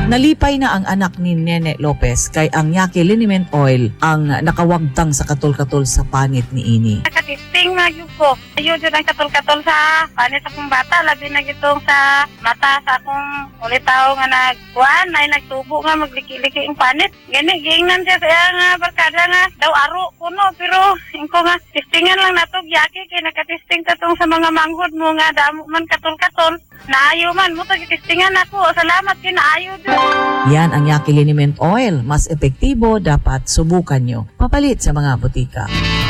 Nalipay na ang anak ni Nene Lopez kay ang Yaqui Liniment Oil ang nakawagtang sa katol-katol sa panit ni ini. Nakatisting na yun ko. Ayun yun ang katol-katol sa panit akong bata. Labi na gitong sa mata sa akong ulitaw nga nagkuhan. Ay nagtubo nga magliki-liki ang panit. Gani, giingnan siya sa nga barkada nga daw aro kuno. Pero ko nga tistingan lang natog Yaqui kay nakatisting katong sa mga manghod mo nga damo man katol-katol. Naayo man mo tagitistingan ako. Salamat kinaayo din. Yan ang Yaqui Liniment Oil. Mas epektibo, dapat subukan nyo. Papalit sa mga butika.